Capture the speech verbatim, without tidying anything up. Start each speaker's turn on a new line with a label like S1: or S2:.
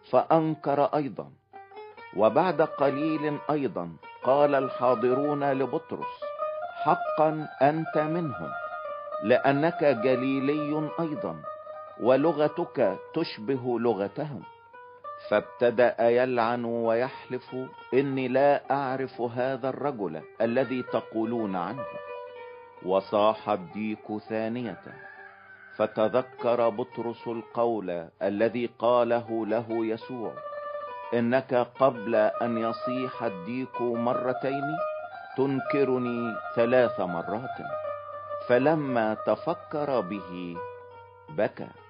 S1: فأنكر أيضا. وبعد قليل أيضا قال الحاضرون لبطرس: حقا أنت منهم، لأنك جليلي أيضا، ولغتك تشبه لغتهم. فابتدأ يلعن ويحلف: إني لا أعرف هذا الرجل الذي تقولون عنه. وصاح الديك ثانية. فتذكر بطرس القول الذي قاله له يسوع: إنك قبل أن يصيح الديك مرتين تنكرني ثلاث مرات. فلما تفكر به بكى.